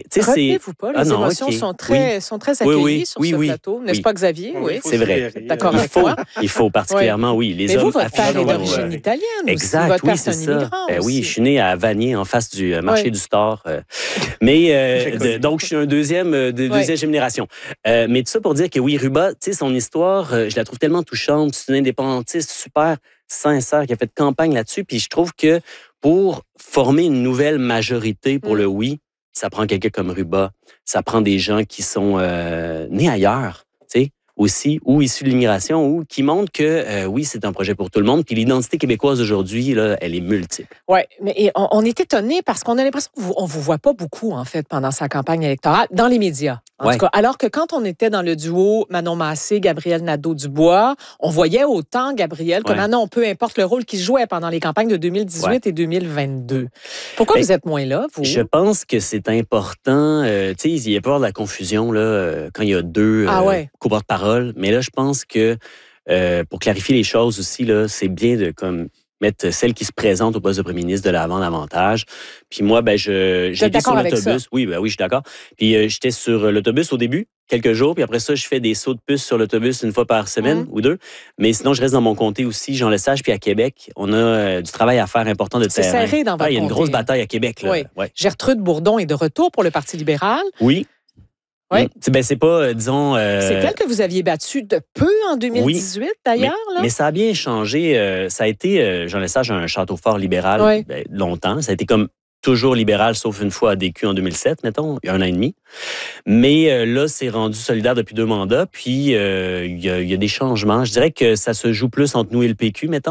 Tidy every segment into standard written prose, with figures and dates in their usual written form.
Retenez-vous pas, les émotions sont très accueillies sur ce plateau. N'est-ce pas, Xavier? Oui, c'est vrai. D'accord avec moi? Il faut particulièrement, oui. Les mais hommes vous, votre père est d'origine italienne aussi. Exact, votre oui, père, c'est un ça. immigrant aussi. Oui, je suis né à Vanier, en face du marché du Store. Donc, je suis deuxième génération. Mais tout ça pour dire que oui, Ruba, tu sais, son histoire, je la trouve tellement touchante. C'est une indépendantiste super sincère qui a fait campagne là-dessus. Puis je trouve que pour former une nouvelle majorité pour le oui, ça prend quelqu'un comme Ruba. Ça prend des gens qui sont nés ailleurs, tu sais, aussi, ou issus de l'immigration, ou qui montrent que oui, c'est un projet pour tout le monde. Puis l'identité québécoise aujourd'hui, là, elle est multiple. Oui, mais on est étonnés parce qu'on a l'impression qu'on ne vous voit pas beaucoup, en fait, pendant sa campagne électorale, dans les médias. En tout cas, alors que quand on était dans le duo Manon Massé, Gabriel Nadeau-Dubois, on voyait autant Gabriel que Manon, peu importe le rôle qu'il jouait pendant les campagnes de 2018 et 2022. Pourquoi vous êtes moins là, vous? Je pense que c'est important. Tu sais, il y a pas de la confusion là, quand il y a deux co-porte-parole. Mais là, je pense que pour clarifier les choses aussi, là, c'est bien de mettre celle qui se présente au poste de premier ministre de l'avant davantage. Puis moi, j'ai été sur l'autobus. Oui, je suis d'accord. Puis j'étais sur l'autobus au début, quelques jours, puis après ça, je fais des sauts de puce sur l'autobus une fois par semaine ou deux. Mais sinon, je reste dans mon comté aussi, Jean-Lesage, puis à Québec. On a du travail à faire important de terrain. C'est serré dans votre comté. Il y a une grosse bataille à Québec. Là. Oui. Gertrude Bourdon est de retour pour le Parti libéral. Oui. Oui. C'est pas, disons... C'est elle que vous aviez battue de peu en 2018, d'ailleurs. Mais ça a bien changé. Ça a été, Jean Lesage, un château fort libéral longtemps. Ça a été comme toujours libéral, sauf une fois à DQ en 2007, mettons, il y a 1 an et demi. Mais là, c'est rendu solidaire depuis 2 mandats. Puis, il y a des changements. Je dirais que ça se joue plus entre nous et le PQ, mettons.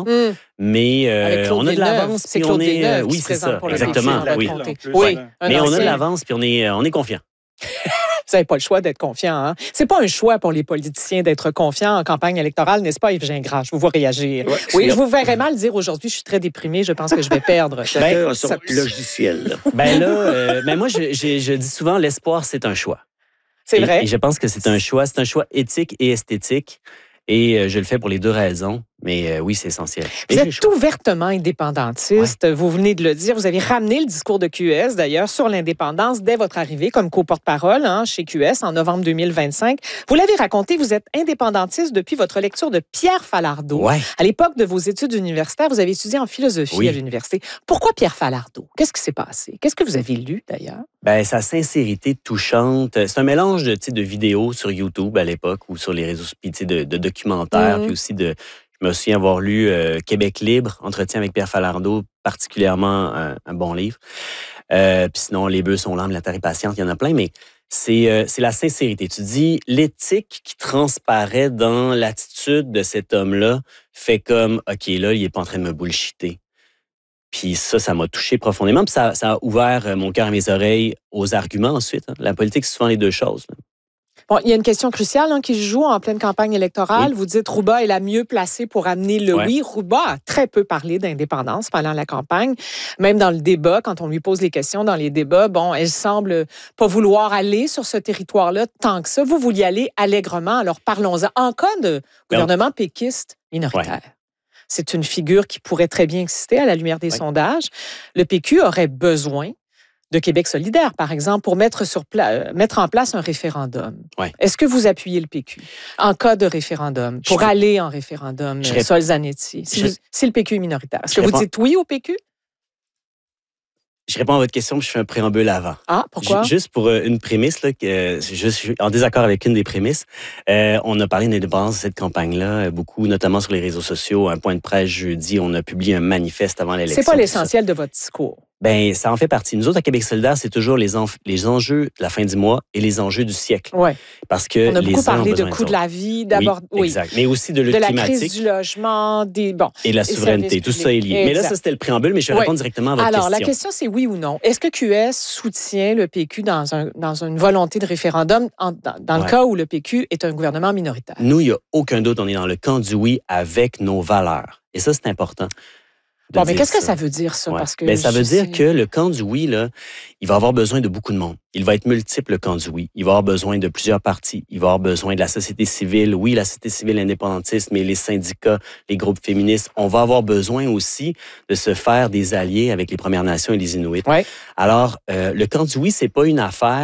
Mais on a de l'avance. C'est Claude Villeneuve oui, c'est ça. Exactement. Oui. Mais on a de l'avance, puis on est confiant. Vous n'avez pas le choix d'être confiant. Hein? C'est pas un choix pour les politiciens d'être confiants en campagne électorale, n'est-ce pas, Yves Gingras? Je vous vois réagir. Oui, je vous verrais mal dire aujourd'hui, je suis très déprimé, je pense que je vais perdre. Chacun a son logiciel. Moi, je dis souvent, l'espoir, c'est un choix. C'est vrai. Et je pense que c'est un choix éthique et esthétique. Et je le fais pour les 2 raisons. Mais oui, c'est essentiel. Vous êtes ouvertement indépendantiste. Vous venez de le dire. Vous avez ramené le discours de QS, d'ailleurs, sur l'indépendance dès votre arrivée comme co-porte-parole chez QS en novembre 2025. Vous l'avez raconté, vous êtes indépendantiste depuis votre lecture de Pierre Falardeau. Ouais. À l'époque de vos études universitaires, vous avez étudié en philosophie à l'université. Pourquoi Pierre Falardeau? Qu'est-ce qui s'est passé? Qu'est-ce que vous avez lu, d'ailleurs? Sa sincérité touchante. C'est un mélange de vidéos sur YouTube à l'époque ou sur les réseaux de documentaires, puis aussi je me souviens avoir lu Québec libre, Entretien avec Pierre Falardeau, particulièrement un bon livre. Puis sinon, Les bœufs sont lents, la terre est patiente, il y en a plein, mais c'est la sincérité. Tu dis, l'éthique qui transparaît dans l'attitude de cet homme-là fait comme, OK, là, il n'est pas en train de me bullshiter. Puis ça m'a touché profondément. Puis ça a ouvert mon cœur et mes oreilles aux arguments ensuite. Hein. La politique, c'est souvent les 2 choses. Là. Bon, il y a une question cruciale qui se joue en pleine campagne électorale. Vous dites Ruba est la mieux placée pour amener le oui. Ruba a très peu parlé d'indépendance pendant la campagne. Même dans le débat, quand on lui pose les questions dans les débats, elle semble pas vouloir aller sur ce territoire-là tant que ça. Vous vouliez aller allègrement. Alors parlons-en. En cas de gouvernement péquiste minoritaire. C'est une figure qui pourrait très bien exister à la lumière des sondages. Le PQ aurait besoin de Québec solidaire, par exemple, pour mettre en place un référendum. Est-ce que vous appuyez le PQ en cas de référendum, pour aller en référendum, Sol Zanetti, si le PQ est minoritaire? Est-ce que vous dites oui au PQ? Je réponds à votre question, je fais un préambule avant. Ah, pourquoi? Juste pour une prémisse, là, je suis en désaccord avec une des prémisses. On a parlé d'indépendance de cette campagne-là, beaucoup, notamment sur les réseaux sociaux. Un point de presse jeudi, on a publié un manifeste avant l'élection. C'est pas l'essentiel de votre discours. Ça en fait partie. Nous autres, à Québec solidaire, c'est toujours les enjeux de la fin du mois et les enjeux du siècle. Oui. Parce que on a beaucoup parlé de coût de la vie, d'abord. Oui, exact. Mais aussi de lutte climatique. De la crise du logement, et de la souveraineté. Tout ça est lié. Exact. Mais là, ça, c'était le préambule, mais je vais répondre directement à votre question. Alors, la question, c'est oui ou non. Est-ce que QS soutient le PQ dans une volonté de référendum dans le cas où le PQ est un gouvernement minoritaire? Nous, il n'y a aucun doute. On est dans le camp du oui avec nos valeurs. Et ça, c'est important. Mais qu'est-ce que ça veut dire, ça? Parce que ça veut dire que le camp du oui, là, il va avoir besoin de beaucoup de monde. Il va être multiple, le camp du oui. Il va avoir besoin de plusieurs partis. Il va avoir besoin de la société civile. Oui, la société civile indépendantiste, mais les syndicats, les groupes féministes. On va avoir besoin aussi de se faire des alliés avec les Premières Nations et les Inuits. Alors, le camp du oui, c'est pas une affaire